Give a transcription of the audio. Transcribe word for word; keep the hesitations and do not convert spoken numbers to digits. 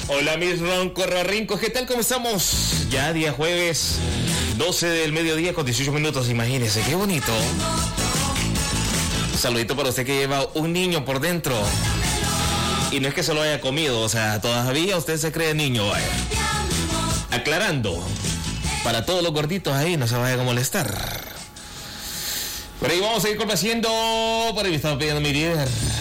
Hola mis roncorrarrincos, ¿qué tal? ¿Cómo estamos? Ya día jueves, doce del mediodía con dieciocho minutos, imagínense, qué bonito. Un saludito para usted que lleva un niño por dentro. Y no es que se lo haya comido, o sea, todavía usted se cree niño, vaya. Aclarando, para todos los gorditos ahí, no se vayan a molestar. Por ahí vamos a ir complaciendo, por ahí me estaba pidiendo mi líder.